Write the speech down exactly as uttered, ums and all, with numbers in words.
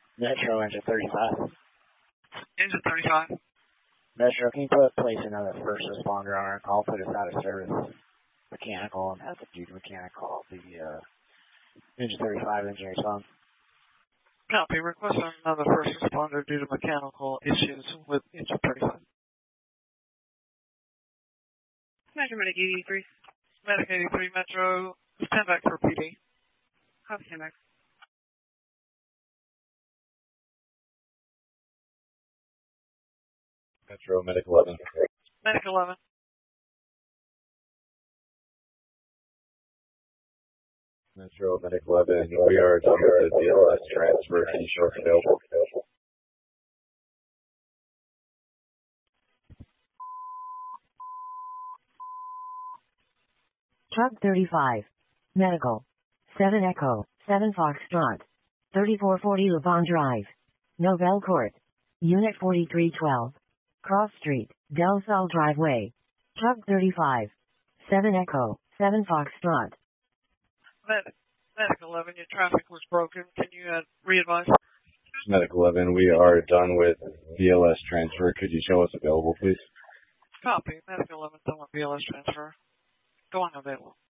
Metro, engine thirty-five. Engine thirty-five. Metro, can you put place another first responder on our call? Put us out of service. Mechanical and has to do mechanical. The uh, engine thirty-five engineer's phone. Copy. Requesting another first responder due to mechanical issues with engine thirty-five. Metro Medic eighty-three. Medic eighty-three, Metro. Stand back for P D. Copy, stand back. Metro, Medic eleven. Medic eleven. Metro, Medic eleven, we are done with the D L S transfer. Can you show us available? Truck thirty-five. Medical. seven Echo, seven Foxtrot. thirty-four forty Levon Drive. Novell Court. Unit forty-three twelve. Cross Street, Del Sol Driveway. Truck thirty-five. seven Echo, seven Foxtrot. Medic, Medic eleven, your traffic was broken. Can you uh, re-advise? Medic eleven, we are done with D L S transfer. Could you show us available, please? Copy. Medic eleven, done with B L S transfer. Going available.